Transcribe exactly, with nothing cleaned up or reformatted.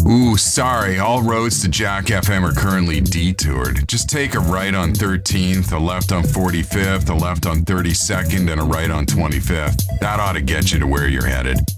Ooh, sorry. All roads to Jack F M are currently detoured. Just take a right on thirteenth, a left on forty-fifth, a left on thirty-second, and a right on twenty-fifth. That ought to get you to where you're headed.